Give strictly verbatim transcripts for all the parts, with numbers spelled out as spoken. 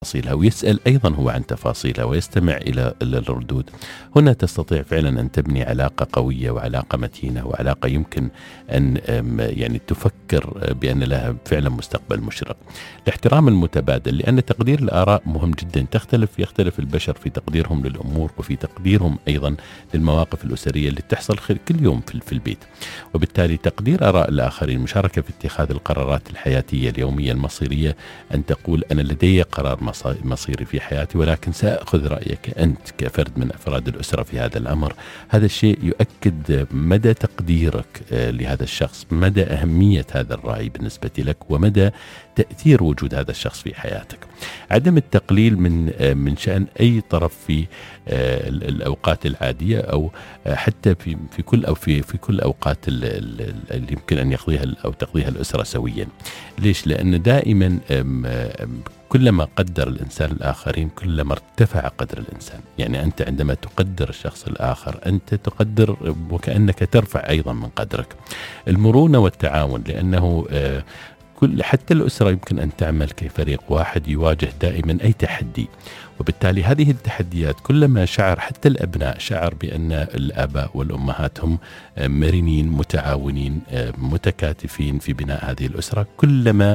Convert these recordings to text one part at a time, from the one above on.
تفاصيلها، ويسأل أيضا هو عن تفاصيلها ويستمع إلى إلى الردود. هنا تستطيع فعلا أن تبني علاقة قوية وعلاقة متينة وعلاقة يمكن أن أم، يعني تفكر بأن لها فعلا مستقبل مشرق. الاحترام المتبادل، لأن تقدير الآراء مهم جدا. تختلف يختلف البشر في تقديرهم للأمور وفي تقديرهم أيضا للمواقف الأسرية اللي تحصل خل- كل يوم في في البيت، وبالتالي تقدير آراء الآخرين، مشاركة في اتخاذ القرارات الحياتية اليومية المصيرية. أن تقول أنا لدي قرار مص- مصيري في حياتي، ولكن سأخذ رأيك أنت كفرد من أفراد الأسرة في هذا الأمر. هذا الشيء يؤكد مدى تقديرك آه، لهذا الشخص، مدى أهمية هذا الرأي بالنسبة لك، ومدى تأثير وجود هذا الشخص في حياتك. عدم التقليل من آه، من شأن أي طرف في آه، ال- الأوقات العادية، أو آه، حتى في في كل أو في في كل أوقات ال- ال- اللي يمكن أن يقضيها ال- أو تقضيها الأسرة سويا. ليش؟ لأن دائما أم، أم، كلما قدر الإنسان الآخرين كلما ارتفع قدر الإنسان. يعني أنت عندما تقدر الشخص الآخر أنت تقدر وكأنك ترفع أيضا من قدرك. المرونة والتعاون، لأنه آه، كل حتى الأسرة يمكن أن تعمل كفريق واحد يواجه دائما أي تحدي، وبالتالي هذه التحديات كلما شعر حتى الأبناء شعر بأن الآباء والأمهات هم مرنين متعاونين متكاتفين في بناء هذه الأسرة، كلما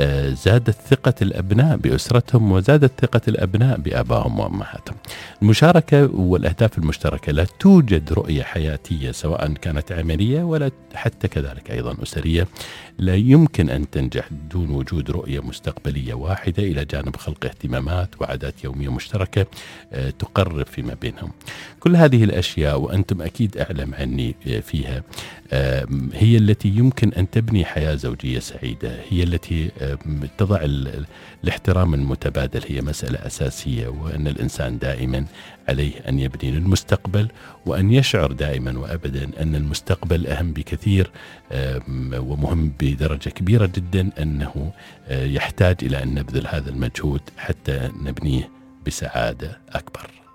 زادت ثقة الأبناء بأسرتهم وزادت ثقة الأبناء بآبائهم وأمهاتهم. المشاركة والأهداف المشتركة، لا توجد رؤية حياتية سواء كانت عملية ولا حتى كذلك أيضا أسرية لا يمكن أن تنجح دون وجود رؤية مستقبلية واحدة، إلى جانب خلق اهتمامات وعادات يومية مشتركة آه، تقرب فيما بينهم. كل هذه الأشياء وأنتم أكيد أعلم عني فيها آه، هي التي يمكن أن تبني حياة زوجية سعيدة، هي التي آه، تضع ال- الاحترام المتبادل، هي مسألة أساسية، وأن الإنسان دائما عليه أن يبني للمستقبل، وأن يشعر دائما وأبدا أن المستقبل أهم بكثير آم، ومهم بدرجة كبيرة جدا، أنه آه، يحتاج إلى أن نبذل هذا المجهود حتى نبنيه بسعادة أكبر.